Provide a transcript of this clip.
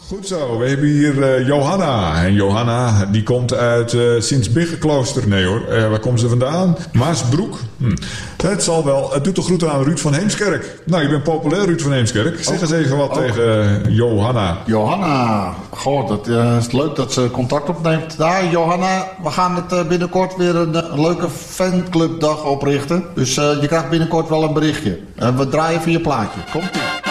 Goed zo, we hebben hier Johanna. En Johanna die komt uit Sint-Biggenklooster. Nee hoor, waar komt ze vandaan? Maasbroek. Het zal wel. Het doet de groeten aan Ruud van Heemskerk. Nou, je bent populair, Ruud van Heemskerk. Zeg eens even wat tegen Johanna. Johanna, goh, dat is leuk dat ze contact opneemt. Ja, Johanna, we gaan het binnenkort weer een leuke fanclubdag oprichten. Dus je krijgt binnenkort wel een berichtje. We draaien even je plaatje. Komt-ie.